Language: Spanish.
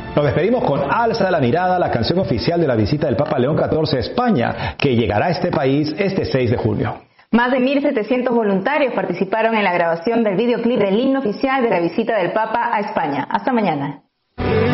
Nos despedimos con Alza la mirada, la canción oficial de la visita del Papa León XIV a España, que llegará a este país este 6 de julio. Más de 1.700 voluntarios participaron en la grabación del videoclip del himno oficial de la visita del Papa a España. Hasta mañana.